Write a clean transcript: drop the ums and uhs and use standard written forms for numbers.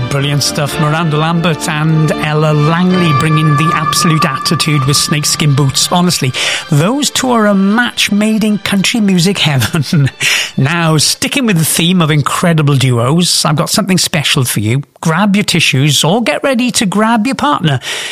Brilliant stuff. Miranda Lambert and Ella Langley bringing the absolute attitude with Snakeskin Boots. Honestly, those two are a match made in country music heaven. Now, sticking with the theme of incredible duos, I've got something special for you. Grab your tissues or get ready to grab your partner.